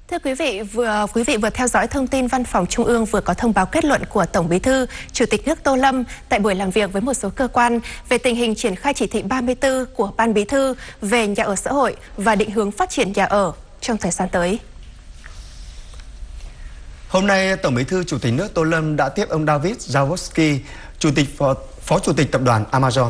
Thưa quý vị vừa theo dõi thông tin Văn phòng Trung ương vừa có thông báo kết luận của Tổng Bí thư, Chủ tịch nước Tô Lâm tại buổi làm việc với một số cơ quan về tình hình triển khai chỉ thị 34 của Ban Bí thư về nhà ở xã hội và định hướng phát triển nhà ở trong thời gian tới. Hôm nay, Tổng Bí thư Chủ tịch nước Tô Lâm đã tiếp ông David Jarosky, Phó Chủ tịch Tập đoàn Amazon.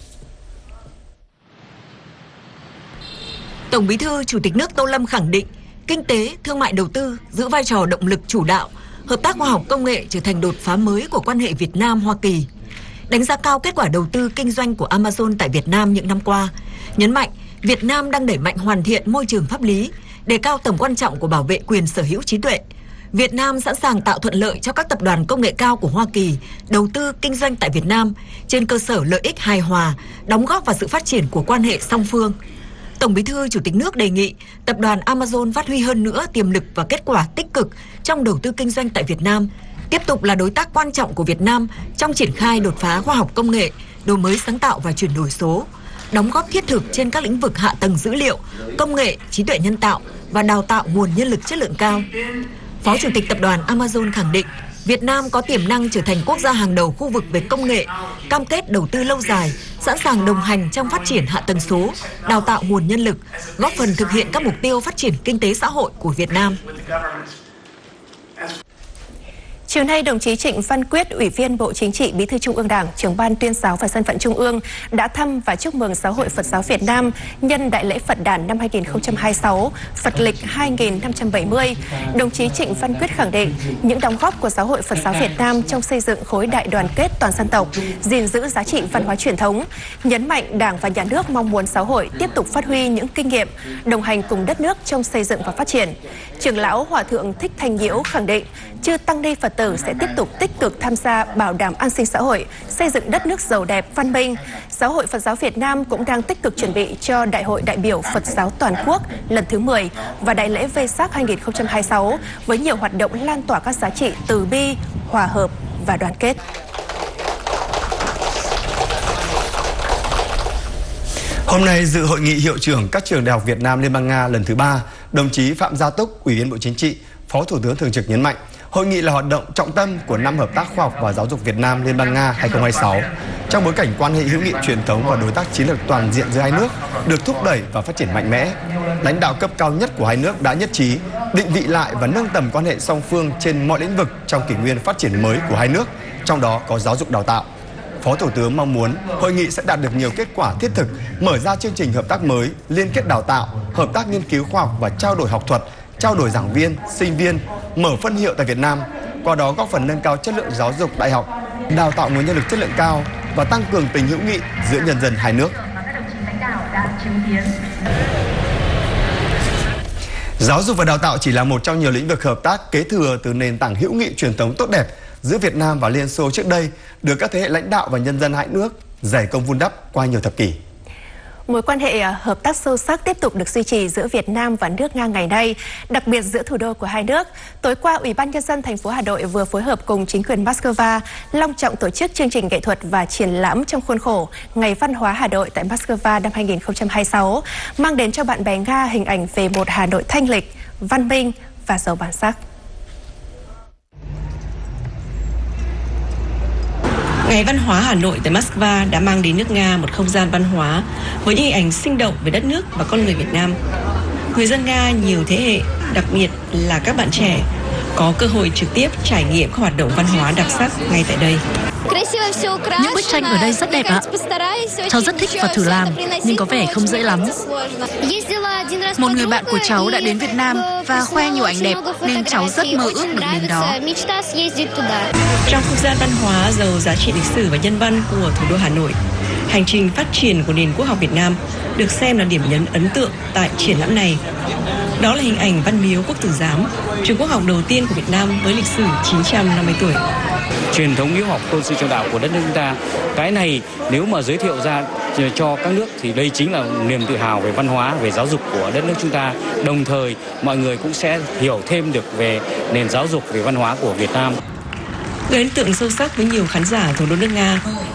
Tổng Bí thư Chủ tịch nước Tô Lâm khẳng định kinh tế, thương mại đầu tư giữ vai trò động lực chủ đạo, hợp tác khoa học công nghệ trở thành đột phá mới của quan hệ Việt Nam-Hoa Kỳ. Đánh giá cao kết quả đầu tư kinh doanh của Amazon tại Việt Nam những năm qua, nhấn mạnh Việt Nam đang đẩy mạnh hoàn thiện môi trường pháp lý, đề cao tầm quan trọng của bảo vệ quyền sở hữu trí tuệ. Việt Nam sẵn sàng tạo thuận lợi cho các tập đoàn công nghệ cao của Hoa Kỳ đầu tư kinh doanh tại Việt Nam trên cơ sở lợi ích hài hòa, đóng góp vào sự phát triển của quan hệ song phương. Tổng Bí thư Chủ tịch nước đề nghị tập đoàn Amazon phát huy hơn nữa tiềm lực và kết quả tích cực trong đầu tư kinh doanh tại Việt Nam, tiếp tục là đối tác quan trọng của Việt Nam trong triển khai đột phá khoa học công nghệ, đổi mới sáng tạo và chuyển đổi số, đóng góp thiết thực trên các lĩnh vực hạ tầng dữ liệu, công nghệ, trí tuệ nhân tạo và đào tạo nguồn nhân lực chất lượng cao. Phó Chủ tịch Tập đoàn Amazon khẳng định Việt Nam có tiềm năng trở thành quốc gia hàng đầu khu vực về công nghệ, cam kết đầu tư lâu dài, sẵn sàng đồng hành trong phát triển hạ tầng số, đào tạo nguồn nhân lực, góp phần thực hiện các mục tiêu phát triển kinh tế xã hội của Việt Nam. Chiều nay, đồng chí Trịnh Văn Quyết, Ủy viên Bộ Chính trị, Bí thư Trung ương Đảng, Trưởng ban Tuyên giáo và Dân vận Trung ương đã thăm và chúc mừng Giáo hội Phật giáo Việt Nam nhân Đại lễ Phật đản năm 2026, Phật lịch 2570. Đồng chí Trịnh Văn Quyết khẳng định những đóng góp của Giáo hội Phật giáo Việt Nam trong xây dựng khối đại đoàn kết toàn dân tộc, gìn giữ giá trị văn hóa truyền thống, nhấn mạnh Đảng và Nhà nước mong muốn Giáo hội tiếp tục phát huy những kinh nghiệm, đồng hành cùng đất nước trong xây dựng và phát triển. Trưởng lão Hòa thượng Thích Thanh Nhiễu khẳng định chư tăng ni Phật tử sẽ tiếp tục tích cực tham gia bảo đảm an sinh xã hội, xây dựng đất nước giàu đẹp, văn minh. Giáo hội Phật giáo Việt Nam cũng đang tích cực chuẩn bị cho Đại hội đại biểu Phật giáo toàn quốc lần thứ 10 và Đại lễ Vesak 2026 với nhiều hoạt động lan tỏa các giá trị từ bi, hòa hợp và đoàn kết. Hôm nay dự hội nghị hiệu trưởng các trường đại học Việt Nam Liên bang Nga lần thứ 3, đồng chí Phạm Gia Túc, Ủy viên Bộ Chính trị, Phó Thủ tướng Thường trực nhấn mạnh, hội nghị là hoạt động trọng tâm của năm hợp tác khoa học và giáo dục Việt Nam Liên bang Nga 2026. Trong bối cảnh quan hệ hữu nghị truyền thống và đối tác chiến lược toàn diện giữa hai nước được thúc đẩy và phát triển mạnh mẽ, lãnh đạo cấp cao nhất của hai nước đã nhất trí định vị lại và nâng tầm quan hệ song phương trên mọi lĩnh vực trong kỷ nguyên phát triển mới của hai nước, trong đó có giáo dục đào tạo. Phó Thủ tướng mong muốn hội nghị sẽ đạt được nhiều kết quả thiết thực, mở ra chương trình hợp tác mới, liên kết đào tạo, hợp tác nghiên cứu khoa học và trao đổi học thuật, trao đổi giảng viên, sinh viên, mở phân hiệu tại Việt Nam, qua đó góp phần nâng cao chất lượng giáo dục đại học, đào tạo nguồn nhân lực chất lượng cao và tăng cường tình hữu nghị giữa nhân dân hai nước. Giáo dục và đào tạo chỉ là một trong nhiều lĩnh vực hợp tác kế thừa từ nền tảng hữu nghị truyền thống tốt đẹp giữa Việt Nam và Liên Xô trước đây, được các thế hệ lãnh đạo và nhân dân hai nước dày công vun đắp qua nhiều thập kỷ. Mối quan hệ hợp tác sâu sắc tiếp tục được duy trì giữa Việt Nam và nước Nga ngày nay, đặc biệt giữa thủ đô của hai nước. Tối qua, Ủy ban Nhân dân thành phố Hà Nội vừa phối hợp cùng chính quyền Moscow long trọng tổ chức chương trình nghệ thuật và triển lãm trong khuôn khổ Ngày Văn hóa Hà Nội tại Moscow năm 2026, mang đến cho bạn bè Nga hình ảnh về một Hà Nội thanh lịch, văn minh và giàu bản sắc. Ngày Văn hóa Hà Nội tại Moscow đã mang đến nước Nga một không gian văn hóa với những hình ảnh sinh động về đất nước và con người Việt Nam. Người dân Nga nhiều thế hệ, đặc biệt là các bạn trẻ, có cơ hội trực tiếp trải nghiệm các hoạt động văn hóa đặc sắc ngay tại đây. Những bức tranh ở đây rất đẹp ạ. Cháu rất thích và thử làm, nhưng có vẻ không dễ lắm. Một người bạn của cháu đã đến Việt Nam và khoe nhiều ảnh đẹp, nên cháu rất mơ ước được đến đó. Trong không gian văn hóa giàu giá trị lịch sử và nhân văn của thủ đô Hà Nội, hành trình phát triển của nền quốc học Việt Nam được xem là điểm nhấn ấn tượng tại triển lãm này. Đó là hình ảnh Văn Miếu Quốc Tử Giám, trường quốc học đầu tiên của Việt Nam với lịch sử 950 tuổi. Truyền thống hiếu học tôn sư trọng đạo của đất nước chúng ta, cái này nếu mà giới thiệu ra cho các nước thì đây chính là niềm tự hào về văn hóa, về giáo dục của đất nước chúng ta. Đồng thời mọi người cũng sẽ hiểu thêm được về nền giáo dục, về văn hóa của Việt Nam. Gây ấn tượng sâu sắc với nhiều khán giả thủ đô nước Nga